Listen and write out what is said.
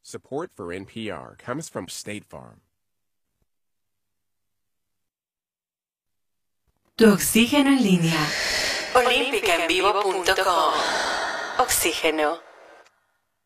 Support for NPR comes from State Farm. Tu oxígeno en línea. Olímpicaenvivo.com. Oxígeno.